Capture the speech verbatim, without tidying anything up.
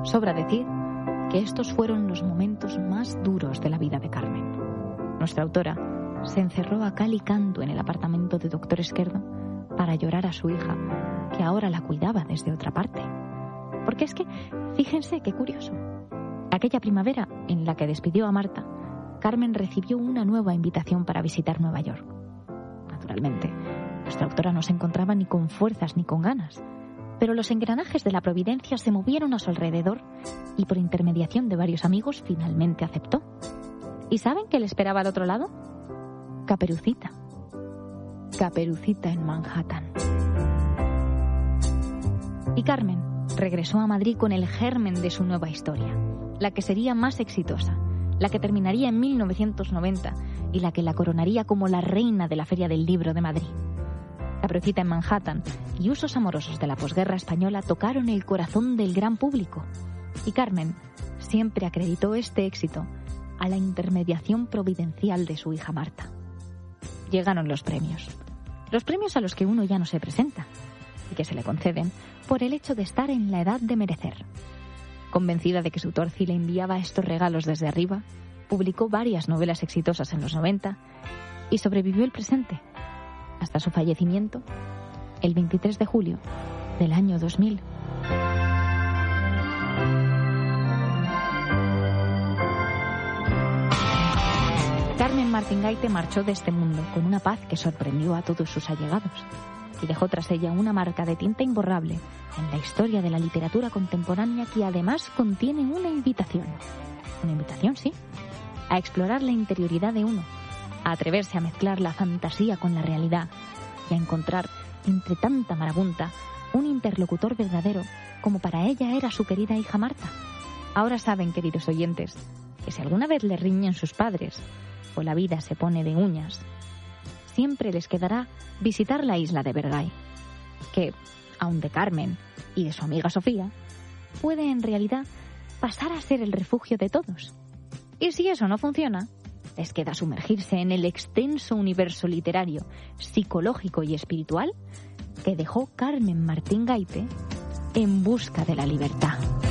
Sobra decir que estos fueron los momentos más duros de la vida de Carmen. Nuestra autora se encerró a cal y canto en el apartamento de doctor Esquerdo para llorar a su hija, que ahora la cuidaba desde otra parte. Porque es que, fíjense qué curioso. Aquella primavera en la que despidió a Marta, Carmen recibió una nueva invitación para visitar Nueva York. Naturalmente, nuestra autora no se encontraba ni con fuerzas ni con ganas, pero los engranajes de la providencia se movieron a su alrededor y por intermediación de varios amigos finalmente aceptó. ¿Y saben qué le esperaba al otro lado? Caperucita. Caperucita en Manhattan. Y Carmen regresó a Madrid con el germen de su nueva historia, la que sería más exitosa, la que terminaría en mil novecientos noventa y la que la coronaría como la reina de la Feria del Libro de Madrid. Caperucita en Manhattan y Usos amorosos de la posguerra española tocaron el corazón del gran público. Y Carmen siempre acreditó este éxito a la intermediación providencial de su hija Marta. Llegaron los premios. Los premios a los que uno ya no se presenta y que se le conceden por el hecho de estar en la edad de merecer. Convencida de que su Torci le enviaba estos regalos desde arriba, publicó varias novelas exitosas en los noventa y sobrevivió el presente hasta su fallecimiento el veintitrés de julio del año dos mil. Carmen Martingaite marchó de este mundo con una paz que sorprendió a todos sus allegados y dejó tras ella una marca de tinta imborrable en la historia de la literatura contemporánea que además contiene una invitación. Una invitación, sí, a explorar la interioridad de uno, a atreverse a mezclar la fantasía con la realidad y a encontrar, entre tanta marabunta, un interlocutor verdadero como para ella era su querida hija Marta. Ahora saben, queridos oyentes, que si alguna vez le riñen sus padres o la vida se pone de uñas, siempre les quedará visitar la isla de Bergay, que, aun de Carmen y de su amiga Sofía, puede en realidad pasar a ser el refugio de todos. Y si eso no funciona, les queda sumergirse en el extenso universo literario, psicológico y espiritual que dejó Carmen Martingaite en busca de la libertad.